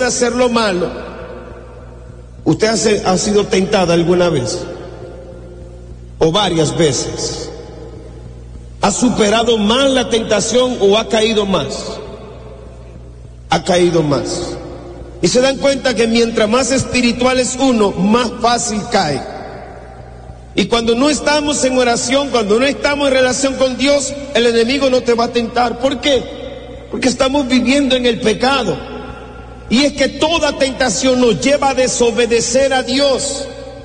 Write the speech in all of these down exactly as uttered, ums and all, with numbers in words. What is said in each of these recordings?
hacer lo malo. ¿Usted hace, ha sido tentada alguna vez? ¿O varias veces? ¿Ha superado más la tentación o ha caído más? Ha caído más. Y se dan cuenta que mientras más espiritual es uno, más fácil cae. Y cuando no estamos en oración, cuando no estamos en relación con Dios, el enemigo no te va a tentar. ¿Por qué? Porque estamos viviendo en el pecado. Y es que toda tentación nos lleva a desobedecer a Dios.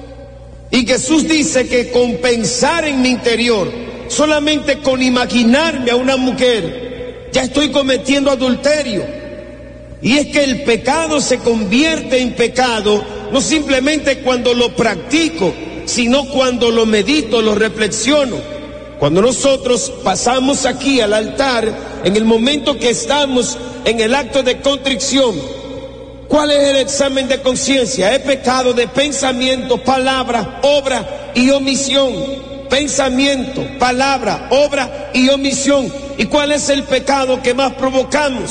Y Jesús dice que con pensar en mi interior, solamente con imaginarme a una mujer, ya estoy cometiendo adulterio. Y es que el pecado se convierte en pecado, no simplemente cuando lo practico, sino cuando lo medito, lo reflexiono. Cuando nosotros pasamos aquí al altar, en el momento que estamos en el acto de contrición, ¿cuál es el examen de conciencia? Es pecado de pensamiento, palabra, obra y omisión. Pensamiento, palabra, obra y omisión. ¿Y cuál es el pecado que más provocamos?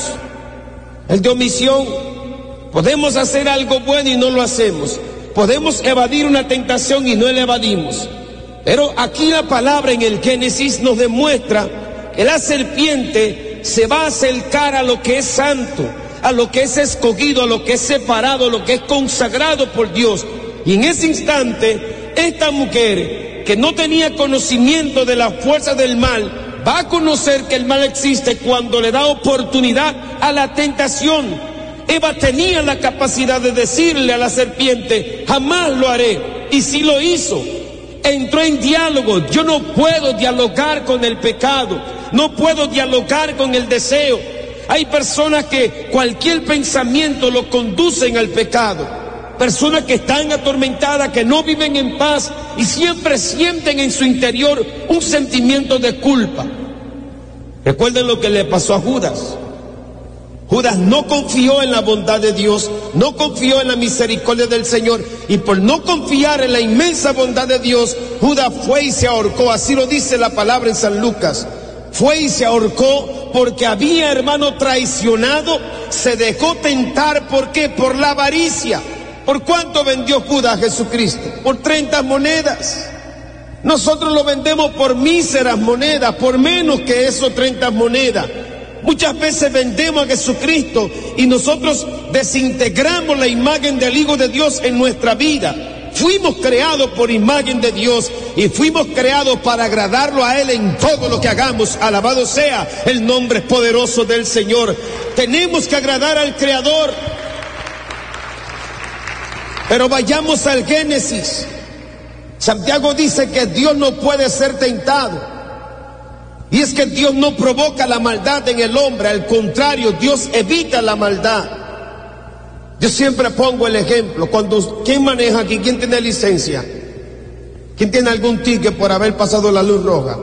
El de omisión. Podemos hacer algo bueno y no lo hacemos. Podemos evadir una tentación y no la evadimos. Pero aquí la palabra en el Génesis nos demuestra que la serpiente se va a acercar a lo que es santo, a lo que es escogido, a lo que es separado, a lo que es consagrado por Dios. Y en ese instante, esta mujer que no tenía conocimiento de la fuerza del mal, va a conocer que el mal existe cuando le da oportunidad a la tentación. Eva tenía la capacidad de decirle a la serpiente, jamás lo haré, y sí lo hizo. Entró en diálogo. Yo no puedo dialogar con el pecado, no puedo dialogar con el deseo. Hay personas que cualquier pensamiento lo conducen al pecado. Personas que están atormentadas, que no viven en paz y siempre sienten en su interior un sentimiento de culpa. Recuerden lo que le pasó a Judas. Judas no confió en la bondad de Dios, no confió en la misericordia del Señor, y por no confiar en la inmensa bondad de Dios, Judas fue y se ahorcó. Así lo dice la palabra en San Lucas. Fue y se ahorcó porque había, hermano, traicionado, se dejó tentar. ¿Por qué? Por la avaricia. ¿Por cuánto vendió Judas a Jesucristo? Por treinta monedas. Nosotros lo vendemos por míseras monedas, por menos que esos treinta monedas. Muchas veces vendemos a Jesucristo y nosotros desintegramos la imagen del Hijo de Dios en nuestra vida. Fuimos creados por imagen de Dios y fuimos creados para agradarlo a Él en todo lo que hagamos. Alabado sea el nombre poderoso del Señor. Tenemos que agradar al Creador. Pero vayamos al Génesis. Santiago dice que Dios no puede ser tentado. Y es que Dios no provoca la maldad en el hombre, al contrario, Dios evita la maldad. Yo siempre pongo el ejemplo, cuando, ¿quién maneja aquí? ¿Quién tiene licencia? ¿Quién tiene algún ticket por haber pasado la luz roja?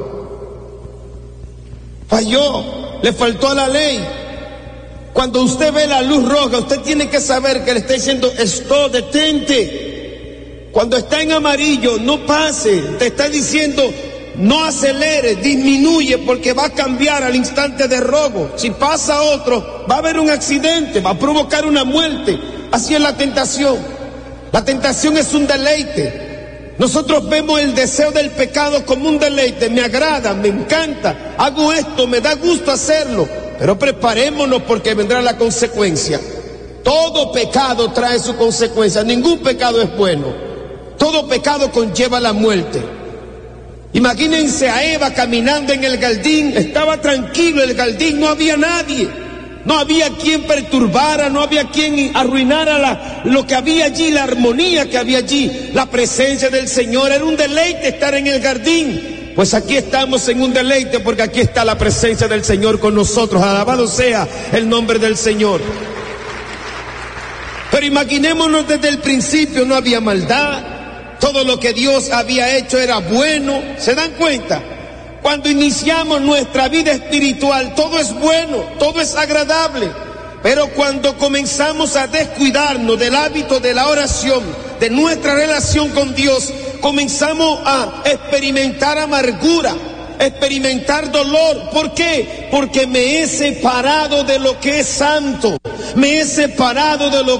Falló, le faltó a la ley. Cuando usted ve la luz roja, usted tiene que saber que le está diciendo, stop, detente. Cuando está en amarillo, no pase, te está diciendo, no acelere, disminuye, porque va a cambiar al instante de robo. Si pasa otro, va a haber un accidente, va a provocar una muerte. Así es la tentación. La tentación es un deleite. Nosotros vemos el deseo del pecado como un deleite. Me agrada, me encanta, hago esto, me da gusto hacerlo. Pero preparémonos porque vendrá la consecuencia. Todo pecado trae su consecuencia. Ningún pecado es bueno. Todo pecado conlleva la muerte. Imagínense a Eva caminando en el jardín, estaba tranquilo el jardín, no había nadie, no había quien perturbara, no había quien arruinara la, lo que había allí, la armonía que había allí, la presencia del Señor. Era un deleite estar en el jardín. Pues aquí estamos en un deleite porque aquí está la presencia del Señor con nosotros. Alabado sea el nombre del Señor. Pero imaginémonos desde el principio, no había maldad. Todo lo que Dios había hecho era bueno. ¿Se dan cuenta? Cuando iniciamos nuestra vida espiritual, todo es bueno, todo es agradable. Pero cuando comenzamos a descuidarnos del hábito de la oración, de nuestra relación con Dios, comenzamos a experimentar amargura, experimentar dolor. ¿Por qué? Porque me he separado de lo que es santo, me he separado de lo